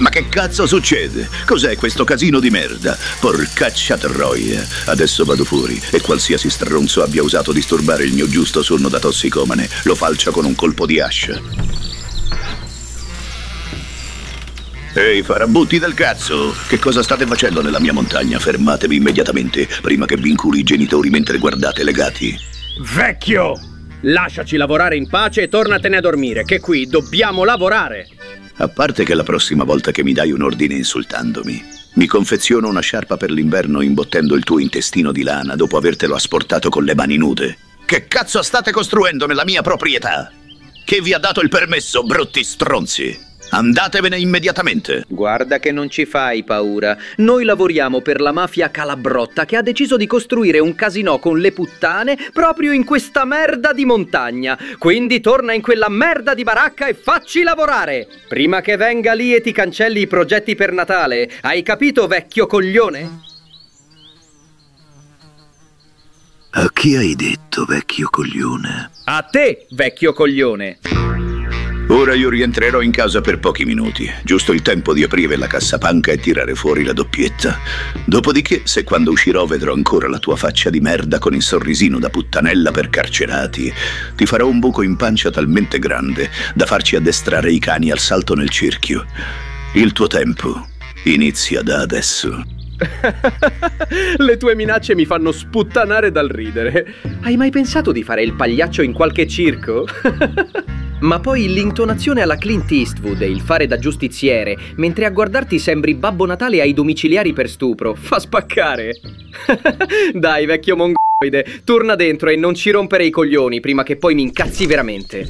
Ma che cazzo succede? Cos'è questo casino di merda? Porcaccia troia. Adesso vado fuori e qualsiasi stronzo abbia osato disturbare il mio giusto sonno da tossicomane lo falcia con un colpo di ascia. Ehi, farabutti del cazzo! Che cosa state facendo nella mia montagna? Fermatevi immediatamente, prima che vi inculi i genitori mentre guardate legati. Vecchio! Lasciaci lavorare in pace e tornatene a dormire, che qui dobbiamo lavorare! A parte che la prossima volta che mi dai un ordine insultandomi, mi confeziono una sciarpa per l'inverno imbottendo il tuo intestino di lana dopo avertelo asportato con le mani nude. Che cazzo state costruendo nella mia proprietà? Chi vi ha dato il permesso, brutti stronzi? Andatevene immediatamente. Guarda che non ci fai paura. Noi lavoriamo per la mafia Calabrotta che ha deciso di costruire un casinò con le puttane proprio in questa merda di montagna. Quindi torna in quella merda di baracca e facci lavorare. Prima che venga lì e ti cancelli i progetti per Natale. Hai capito, vecchio coglione? A chi hai detto, vecchio coglione? A te, vecchio coglione. Ora io rientrerò in casa per pochi minuti, giusto il tempo di aprire la cassapanca e tirare fuori la doppietta. Dopodiché, se quando uscirò vedrò ancora la tua faccia di merda con il sorrisino da puttanella per carcerati, ti farò un buco in pancia talmente grande da farci addestrare i cani al salto nel cerchio. Il tuo tempo inizia da adesso. Le tue minacce mi fanno sputtanare dal ridere. Hai mai pensato di fare il pagliaccio in qualche circo? Ma poi l'intonazione alla Clint Eastwood e il fare da giustiziere, mentre a guardarti sembri Babbo Natale ai domiciliari per stupro, fa spaccare. Dai, vecchio mongoloide, torna dentro e non ci rompere i coglioni prima che poi mi incazzi veramente.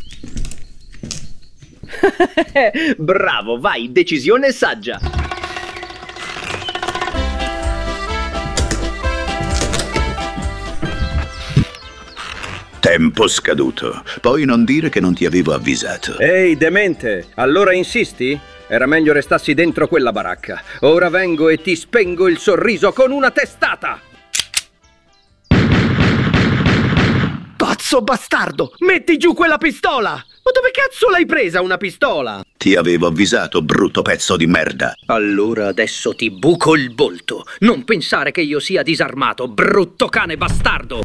Bravo, vai, decisione saggia. Tempo scaduto. Poi non dire che non ti avevo avvisato. Ehi, demente, allora insisti? Era meglio restassi dentro quella baracca. Ora vengo e ti spengo il sorriso con una testata! Pazzo bastardo! Metti giù quella pistola! Ma dove cazzo l'hai presa una pistola? Ti avevo avvisato, brutto pezzo di merda. Allora adesso ti buco il volto. Non pensare che io sia disarmato, brutto cane bastardo!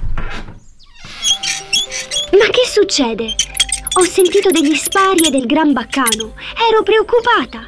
Ma che succede? Ho sentito degli spari e del gran baccano. Ero preoccupata.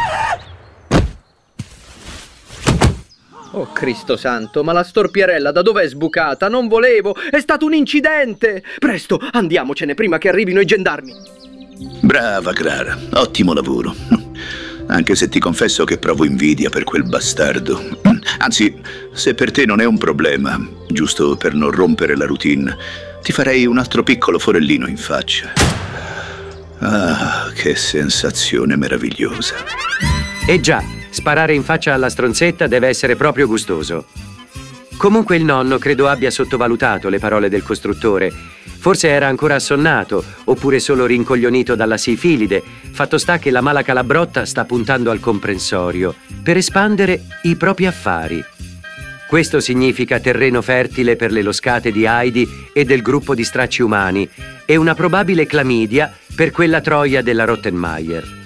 Oh Cristo santo, ma la storpierella da dov'è sbucata? Non volevo, è stato un incidente! Presto, andiamocene prima che arrivino i gendarmi. Brava Clara, ottimo lavoro. Anche se ti confesso che provo invidia per quel bastardo. Anzi, se per te non è un problema, giusto per non rompere la routine, ti farei un altro piccolo forellino in faccia. Ah, che sensazione meravigliosa. E già, sparare in faccia alla stronzetta deve essere proprio gustoso. Comunque il nonno credo abbia sottovalutato le parole del costruttore. Forse era ancora assonnato, oppure solo rincoglionito dalla sifilide. Fatto sta che la mala Calabrotta sta puntando al comprensorio per espandere i propri affari. Questo significa terreno fertile per le loscate di Heidi e del gruppo di stracci umani e una probabile clamidia per quella troia della Rottenmeier.